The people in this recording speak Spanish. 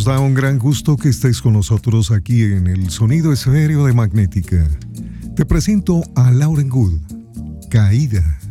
Nos da un gran gusto que estés con nosotros aquí en el Sonido Esféreo de Magnética. Te presento a Lauren Good, Caída.